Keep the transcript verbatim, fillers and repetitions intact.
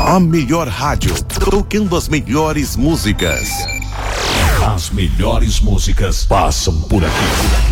A melhor rádio, tocando as melhores músicas. As melhores músicas passam por aqui.